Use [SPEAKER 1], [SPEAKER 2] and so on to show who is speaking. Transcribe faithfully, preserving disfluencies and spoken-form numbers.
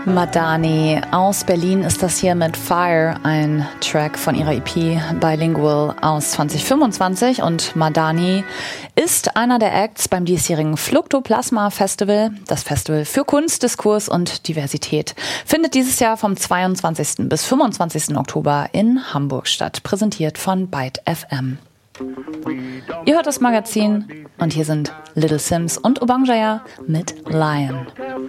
[SPEAKER 1] Madani aus Berlin ist das hier mit Fire, ein Track von ihrer E P Bilingual aus zwanzig fünfundzwanzig. Und Madani ist einer der Acts beim diesjährigen Fluktoplasma Festival. Das Festival für Kunst, Diskurs und Diversität findet dieses Jahr vom zweiundzwanzigsten bis fünfundzwanzigsten Oktober in Hamburg statt, präsentiert von Byte F M. Ihr hört das Magazin und hier sind Little Sims und Obangaya mit Lion.